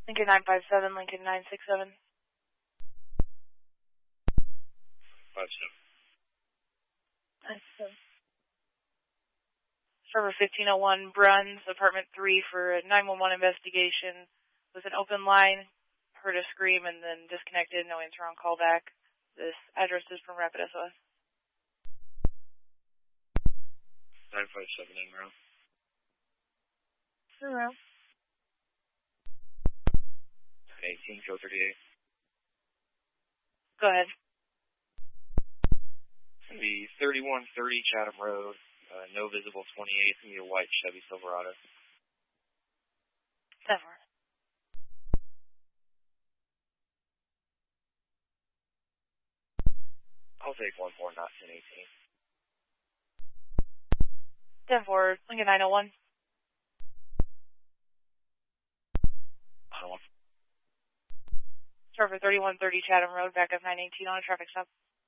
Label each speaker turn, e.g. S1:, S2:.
S1: Lincoln 957, Lincoln 967.
S2: 57.
S1: 967. Server 1501, Bruns, apartment 3 for a 911 investigation. With an open line, heard a scream and then disconnected, no answer on callback. This address is from Rapid SOS.
S2: 957 in row.
S1: Zero.
S2: 18, code 38.
S1: Go ahead.
S2: It's going to be 3130 Chatham Road, no visible 28. It's going to be a white Chevy Silverado.
S1: 7.
S2: I'll take 1-4, not 10-18.
S1: 10-4, Lincoln 901.
S2: 101.
S1: Server 3130 Chatham Road, backup 918 on a traffic stop.